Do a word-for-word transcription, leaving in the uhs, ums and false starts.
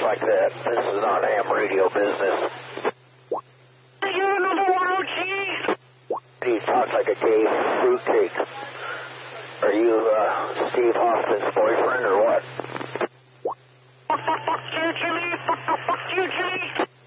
like that. This is not ham radio business. You another one, oh geez. He talks like a gay fruitcake. Are you uh, Steve Hoffman's boyfriend or what? Fuck, fuck, fuck you, Jimmy. Fuck, fuck, fuck you, Jimmy.